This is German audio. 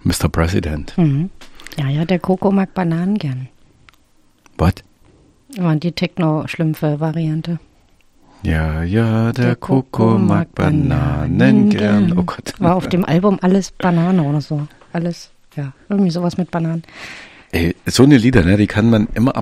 Mr. President. Mhm. Ja, der Coco mag Bananen gern. Was? War die Techno-Schlümpfe-Variante. Ja, der Coco mag Bananen gern. Oh Gott. War auf dem Album Alles Banane oder so. Alles, ja, irgendwie sowas mit Bananen. Ey, so eine Lieder, ne, die kann man immer